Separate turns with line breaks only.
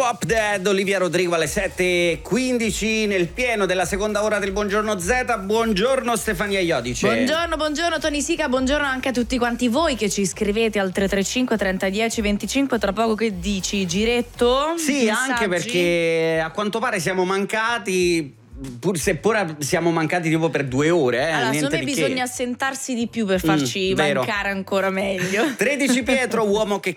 Drop Dead, Olivia Rodrigo alle 7:15 nel pieno della seconda ora del Buongiorno Z. Buongiorno Stefania Iodice.
Buongiorno Tony Sica, buongiorno anche a tutti quanti voi che ci scrivete al 335 3010 25. Tra poco che dici? Giretto?
Sì,
messaggi?
anche perché a quanto pare siamo mancati, pur seppur siamo mancati tipo per 2 ore.
Allora, secondo me bisogna assentarsi di più per farci mancare ancora meglio.
13 Pietro, uomo che